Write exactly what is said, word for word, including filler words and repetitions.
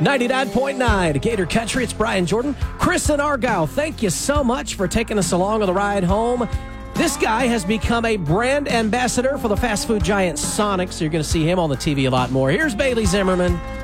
ninety-nine point nine Gator Country. It's Brian Jordan. Chris and Argyle, thank you so much for taking us along on the ride home. This guy has become a brand ambassador for the fast food giant Sonic, so you're going to see him on the T V a lot more. Here's Bailey Zimmerman.